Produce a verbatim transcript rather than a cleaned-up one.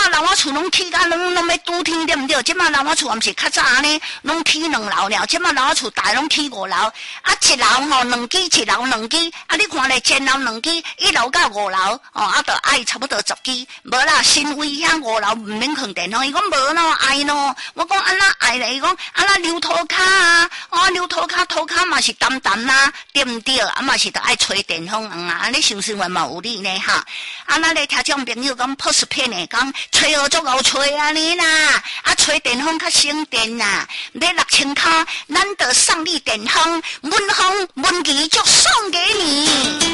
嘛人我厝拢起甲拢拢要拄天对毋对？即嘛人我厝毋是较早安尼，拢起两楼了，即嘛人我厝大拢起五楼，啊一楼吼两支，一楼两支，啊你看咧前楼两支，一楼到五楼哦，啊着爱差不多十支，无啦，新威遐五楼毋免放电风，伊讲无咯，爱咯，我讲安那爱咧，伊讲安那溜涂骹啊，哦溜涂骹涂骹嘛是澹澹啦，对毋对？啊嘛是着爱吹电风啊，安尼想想话嘛有理呢哈，啊咱咧听种朋友讲 post 片诶，讲吹好足够吹安尼啦，啊吹电风较省电啦，买六千块，咱得上力电风，温风温机就送给你。